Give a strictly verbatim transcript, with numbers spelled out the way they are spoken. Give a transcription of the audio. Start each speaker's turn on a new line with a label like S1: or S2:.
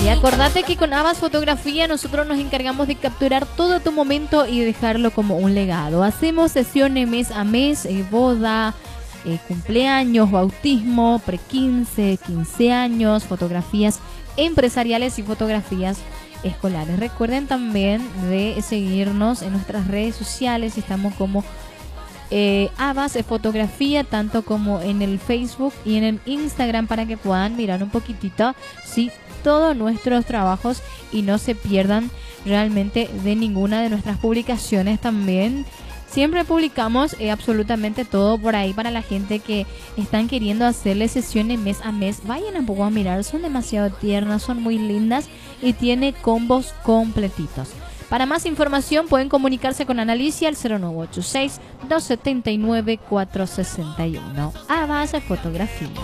S1: Y acordate que con Avas Fotografía nosotros nos encargamos de capturar todo tu momento y dejarlo como un legado. Hacemos sesiones mes a mes, eh, boda, eh, cumpleaños, bautismo, pre quince, quince años, fotografías empresariales y fotografías escolares. Recuerden también de seguirnos en nuestras redes sociales. Estamos como eh, Avas Fotografía, tanto como en el Facebook y en el Instagram, para que puedan mirar un poquitito, sí, todos nuestros trabajos y no se pierdan realmente de ninguna de nuestras publicaciones. También siempre publicamos eh, absolutamente todo por ahí para la gente que están queriendo hacerle sesiones mes a mes. Vayan un poco a mirar, son demasiado tiernas, son muy lindas y tiene combos completitos. Para más información pueden comunicarse con Analicia al cero nueve ocho seis, dos siete nueve, cuatro seis uno. Avas Fotografía.